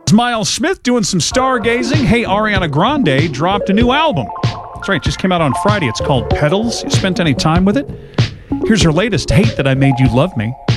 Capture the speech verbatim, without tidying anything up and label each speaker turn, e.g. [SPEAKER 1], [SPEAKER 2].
[SPEAKER 1] Miles Smith doing some stargazing. Hey, Ariana Grande dropped a new album. That's right, just came out on Friday. It's called Petals. You spent any time with it? Here's her latest, Hate That I Made You Love Me.